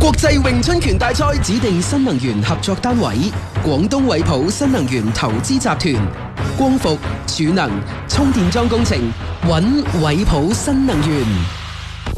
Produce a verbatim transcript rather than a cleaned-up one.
國際詠春拳大賽指定新能源合作單位：廣東惠普新能源投資集團。光伏、儲能、充電樁工程，揾惠普新能源。